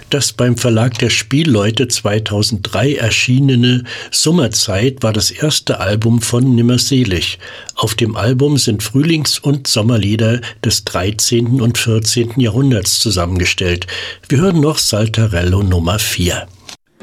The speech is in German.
Das beim Verlag der Spielleute 2003 erschienene Sommerzeit war das erste Album von Nimmerselig. Auf dem Album sind Frühlings- und Sommerlieder des 13. und 14. Jahrhunderts zusammengestellt. Wir hören noch Saltarello Nummer 4.